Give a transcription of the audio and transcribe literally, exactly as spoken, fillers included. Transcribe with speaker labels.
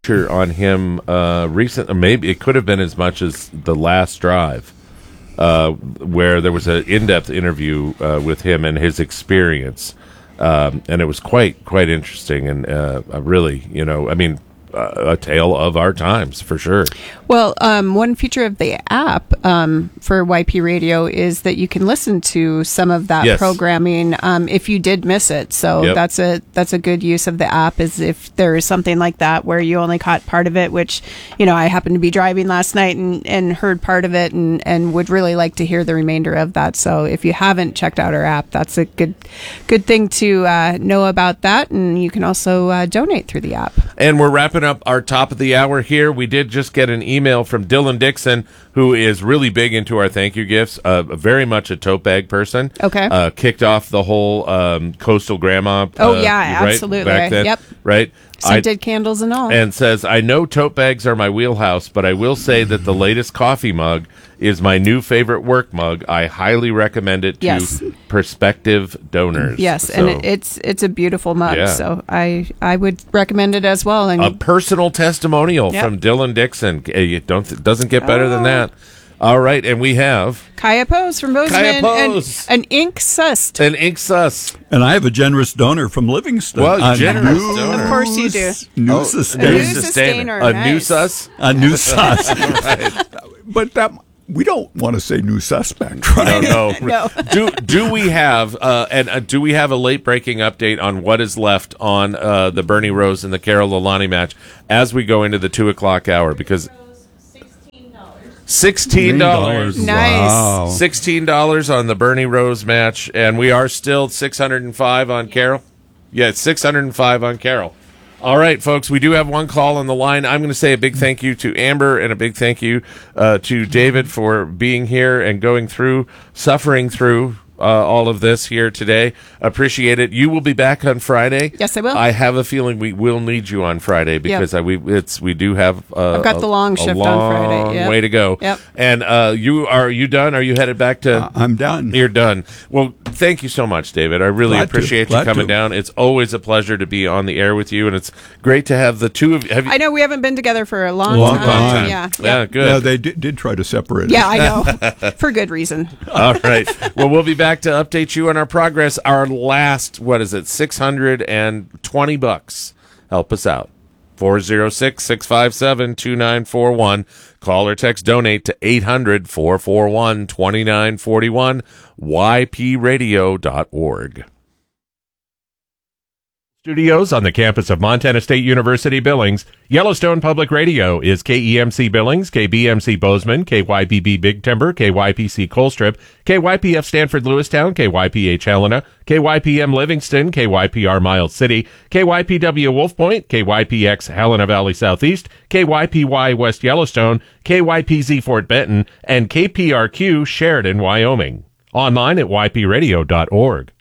Speaker 1: feature on him uh, recent. Maybe it could have been as much as The Last Drive, uh, where there was an in-depth interview uh, with him and his experience, um, and it was quite quite interesting and uh, really, you know, I mean. Uh, a tale of our times, for sure.
Speaker 2: Well, um, one feature of the app um, for Y P Radio is that you can listen to some of that
Speaker 1: yes.
Speaker 2: programming um, if you did miss it. So
Speaker 1: yep.
Speaker 2: that's a that's a good use of the app. Is if there is something like that where you only caught part of it, which you know I happened to be driving last night and, and heard part of it, and, and would really like to hear the remainder of that. So if you haven't checked out our app, that's a good good thing to uh, know about that, and you can also uh, donate through the app.
Speaker 1: And we're wrapping up our top of the hour here. We did just get an email from Dylan Dixon, who is really big into our thank you gifts, uh, very much a tote bag person.
Speaker 2: Okay.
Speaker 1: Uh, kicked off the whole um, Coastal Grandma.
Speaker 2: Oh,
Speaker 1: uh,
Speaker 2: yeah,
Speaker 1: right,
Speaker 2: absolutely.
Speaker 1: Back then,
Speaker 2: yep.
Speaker 1: Right?
Speaker 2: Scented
Speaker 1: I,
Speaker 2: candles and all.
Speaker 1: And says, I know tote bags are my wheelhouse, but I will say that the latest coffee mug is my new favorite work mug. I highly recommend it to
Speaker 2: yes.
Speaker 1: prospective donors.
Speaker 2: Yes,
Speaker 1: so,
Speaker 2: and it, it's it's a beautiful mug,
Speaker 1: yeah.
Speaker 2: so I I would recommend it as well. And
Speaker 1: a personal testimonial
Speaker 2: yep.
Speaker 1: from Dylan Dixon. You don't it doesn't get better
Speaker 2: oh.
Speaker 1: than that. All right, and we have
Speaker 2: Kaya Pose from Bozeman,
Speaker 1: Kaya Pose.
Speaker 2: and an ink sust.
Speaker 1: An ink sus.
Speaker 3: And I have a generous donor from Livingston.
Speaker 1: Well,
Speaker 3: a
Speaker 1: generous
Speaker 3: new,
Speaker 1: donor.
Speaker 2: Of course you do.
Speaker 3: New
Speaker 1: Oh,
Speaker 3: sustainer.
Speaker 2: A new
Speaker 1: sustainer.
Speaker 2: sustainer,
Speaker 1: A
Speaker 2: nice.
Speaker 1: new sus?
Speaker 3: A new sus.
Speaker 1: Right.
Speaker 3: But that we don't want to say new suspect, right?
Speaker 1: No, no.
Speaker 2: No.
Speaker 1: do do we have uh, and uh, do we have a late breaking update on what is left on uh, the Bernie Rose and the Carol Lalani match as we go into the two o'clock hour? Because sixteen dollars.
Speaker 2: Nice.
Speaker 3: Wow.
Speaker 1: Sixteen dollars on the Bernie Rose match, and we are still six hundred and five on Carol. Yeah, it's six hundred and five on Carol. All right, folks, we do have one call on the line. I'm going to say a big thank you to Amber and a big thank you uh, to David for being here and going through, suffering through uh, all of this here today. Appreciate it. You will be back on Friday.
Speaker 2: Yes, I will.
Speaker 1: I have a feeling we will need you on Friday because
Speaker 2: Yep.
Speaker 1: I, we it's we do have. Uh,
Speaker 2: I've got
Speaker 1: a,
Speaker 2: the long
Speaker 1: a
Speaker 2: shift on
Speaker 1: long
Speaker 2: Friday. Yep.
Speaker 1: way to go.
Speaker 2: Yep.
Speaker 1: And uh, you are you done? Are you headed back to?
Speaker 3: Uh, I'm done.
Speaker 1: You're done. Well, thank you so much, David. I really
Speaker 3: Glad to.
Speaker 1: appreciate you
Speaker 3: Glad
Speaker 1: coming
Speaker 3: to.
Speaker 1: down. It's always a pleasure to be on the air with you, and it's great to have the two of you. Have you
Speaker 2: I know we haven't been together for a long,
Speaker 3: Long
Speaker 2: time.
Speaker 3: time.
Speaker 2: Yeah,
Speaker 1: yeah, good.
Speaker 3: Yeah, they did, did try to separate
Speaker 2: yeah,
Speaker 3: us.
Speaker 2: I know, for good reason.
Speaker 1: All right. Well, we'll be back to update you on our progress. Our last, what is it, six hundred twenty bucks. Help us out. four oh six, six five seven, two nine four one. Call or text donate to eight hundred, four four one, two nine four one, y p radio dot org. Studios on the campus of Montana State University Billings, Yellowstone Public Radio is K E M C Billings, K B M C Bozeman, K Y P B Big Timber, K Y P C Colstrip, K Y P F Stanford Lewistown, K Y P H Helena, K Y P M Livingston, K Y P R Miles City, K Y P W Wolf Point, K Y P X Helena Valley Southeast, K Y P Y West Yellowstone, K Y P Z Fort Benton, and K P R Q Sheridan, Wyoming. Online at y p radio dot org.